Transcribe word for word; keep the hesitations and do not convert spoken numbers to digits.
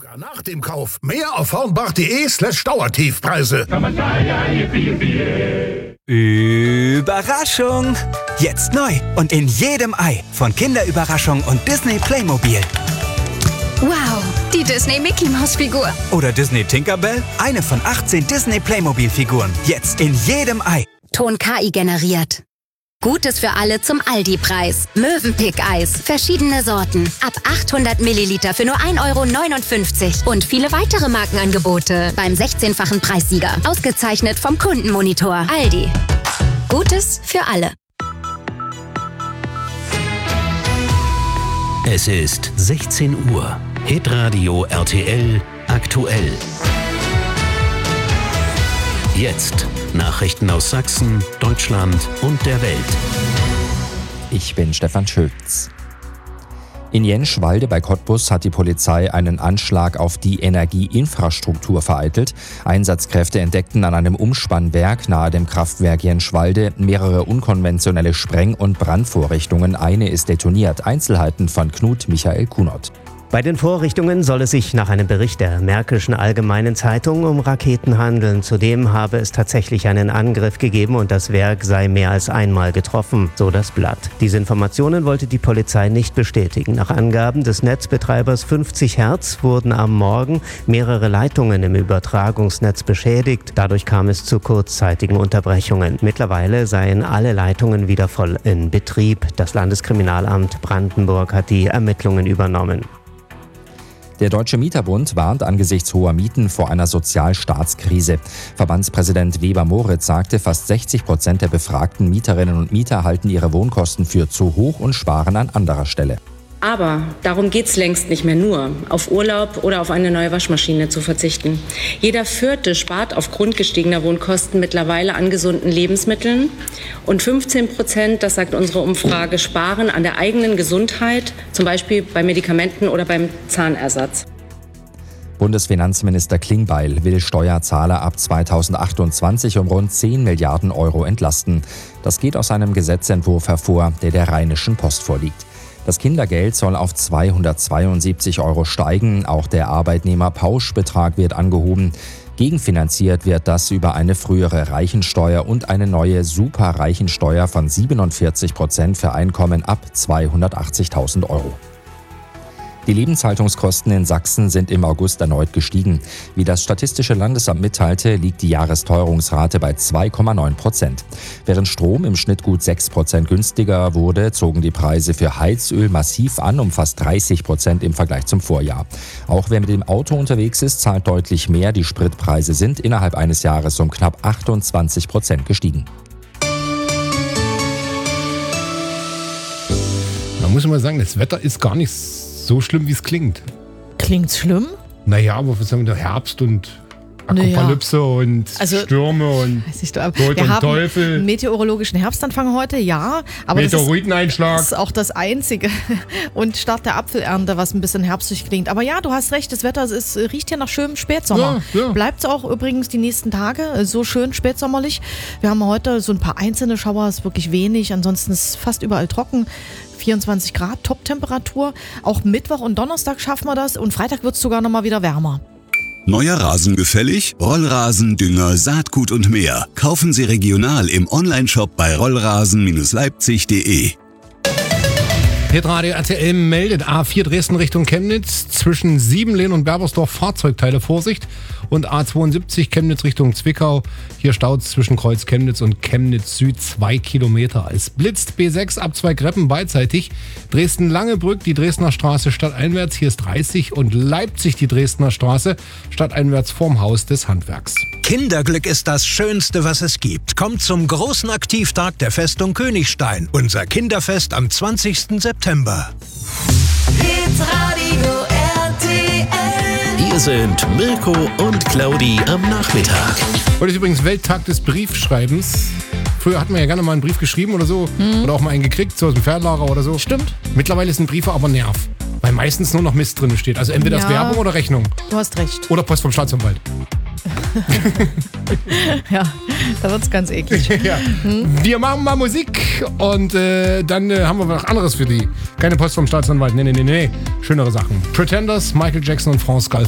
Nach dem Kauf mehr auf hornbach.de slash Dauertiefpreise. Überraschung! Jetzt neu und in jedem Ei von Kinderüberraschung und Disney Playmobil. Wow, die Disney-Mickey-Maus-Figur. Oder Disney Tinkerbell, eine von achtzehn Disney Playmobil-Figuren. Jetzt in jedem Ei. Ton K I generiert. Gutes für alle zum Aldi-Preis. Mövenpick-Eis. Verschiedene Sorten. Ab achthundert Milliliter für nur ein Euro neunundfünfzig. Und viele weitere Markenangebote. Beim sechzehnfachen Preissieger. Ausgezeichnet vom Kundenmonitor. Aldi. Gutes für alle. Es ist sechzehn Uhr. Hitradio R T L aktuell. Jetzt Nachrichten aus Sachsen, Deutschland und der Welt. Ich bin Stefan Schütz. In Jenschwalde bei Cottbus hat die Polizei einen Anschlag auf die Energieinfrastruktur vereitelt. Einsatzkräfte entdeckten an einem Umspannwerk nahe dem Kraftwerk Jenschwalde mehrere unkonventionelle Spreng- und Brandvorrichtungen. Eine ist detoniert. Einzelheiten von Knut Michael Kunert. Bei den Vorrichtungen soll es sich nach einem Bericht der Märkischen Allgemeinen Zeitung um Raketen handeln. Zudem habe es tatsächlich einen Angriff gegeben und das Werk sei mehr als einmal getroffen, so das Blatt. Diese Informationen wollte die Polizei nicht bestätigen. Nach Angaben des Netzbetreibers fünfzig Hertz wurden am Morgen mehrere Leitungen im Übertragungsnetz beschädigt. Dadurch kam es zu kurzzeitigen Unterbrechungen. Mittlerweile seien alle Leitungen wieder voll in Betrieb. Das Landeskriminalamt Brandenburg hat die Ermittlungen übernommen. Der Deutsche Mieterbund warnt angesichts hoher Mieten vor einer Sozialstaatskrise. Verbandspräsident Weber-Moritz sagte, fast sechzig Prozent der befragten Mieterinnen und Mieter halten ihre Wohnkosten für zu hoch und sparen an anderer Stelle. Aber darum geht's längst nicht mehr nur, auf Urlaub oder auf eine neue Waschmaschine zu verzichten. Jeder Vierte spart aufgrund gestiegener Wohnkosten mittlerweile an gesunden Lebensmitteln. Und fünfzehn Prozent, das sagt unsere Umfrage, sparen an der eigenen Gesundheit, zum Beispiel bei Medikamenten oder beim Zahnersatz. Bundesfinanzminister Klingbeil will Steuerzahler ab zweitausendachtundzwanzig um rund zehn Milliarden Euro entlasten. Das geht aus einem Gesetzentwurf hervor, der der Rheinischen Post vorliegt. Das Kindergeld soll auf zweihundertzweiundsiebzig Euro steigen. Auch der Arbeitnehmerpauschbetrag wird angehoben. Gegenfinanziert wird das über eine frühere Reichensteuer und eine neue Superreichensteuer von siebenundvierzig Prozent für Einkommen ab zweihundertachtzigtausend Euro. Die Lebenshaltungskosten in Sachsen sind im August erneut gestiegen. Wie das Statistische Landesamt mitteilte, liegt die Jahresteuerungsrate bei zwei Komma neun Prozent. Während Strom im Schnitt gut sechs Prozent günstiger wurde, zogen die Preise für Heizöl massiv an, um fast dreißig Prozent im Vergleich zum Vorjahr. Auch wer mit dem Auto unterwegs ist, zahlt deutlich mehr. Die Spritpreise sind innerhalb eines Jahres um knapp achtundzwanzig Prozent gestiegen. Man muss immer sagen, das Wetter ist gar nicht so schlimm, wie es klingt. Klingt's schlimm? Naja, aber was sagen wir, Herbst und Apokalypse naja. und also, Stürme und nicht, Tod wir und haben Teufel. Einen meteorologischen Herbstanfang heute, ja. Aber Meteoriteneinschlag. Das ist, das ist auch das Einzige. Und Start der Apfelernte, was ein bisschen herbstlich klingt. Aber ja, du hast recht, das Wetter ist, riecht hier nach schönem Spätsommer. Ja, ja. Bleibt es auch übrigens die nächsten Tage so schön spätsommerlich. Wir haben heute so ein paar einzelne Schauer, ist wirklich wenig. Ansonsten ist es fast überall trocken. vierundzwanzig Grad, Top-Temperatur. Auch Mittwoch und Donnerstag schaffen wir das. Und Freitag wird es sogar noch mal wieder wärmer. Neuer Rasen gefällig? Rollrasen, Dünger, Saatgut und mehr. Kaufen Sie regional im Onlineshop bei rollrasen Leipzig punkt de. Hitradio R T L meldet A vier Dresden Richtung Chemnitz. Zwischen Siebenlehn und Berbersdorf Fahrzeugteile Vorsicht. Und A zweiundsiebzig Chemnitz Richtung Zwickau. Hier staut es zwischen Kreuz Chemnitz und Chemnitz Süd zwei Kilometer. Es blitzt B sechs ab zwei Greppen beidseitig. Dresden-Langebrück, die Dresdner Straße stadteinwärts. Hier ist dreißig. Und Leipzig, die Dresdner Straße stadteinwärts vorm Haus des Handwerks. Kinderglück ist das Schönste, was es gibt. Kommt zum großen Aktivtag der Festung Königstein. Unser Kinderfest am zwanzigsten September. Hitradio R T L. Hier sind Mirko und Claudi am Nachmittag. Heute ist übrigens Welttag des Briefschreibens. Früher hat man ja gerne mal einen Brief geschrieben oder so. Hm. Oder auch mal einen gekriegt, so aus dem Fernlager oder so. Stimmt. Mittlerweile sind Briefe aber Nerv. Weil meistens nur noch Mist drin steht. Also entweder ja. ist Werbung oder Rechnung. Du hast recht. Oder Post vom Staatsanwalt. Ja, da wird's ganz eklig. Ja. Hm? Wir machen mal Musik und äh, dann äh, haben wir noch anderes für die. Keine Post vom Staatsanwalt. Nee, nee, nee, nee. Schönere Sachen. Pretenders, Michael Jackson und France Gall.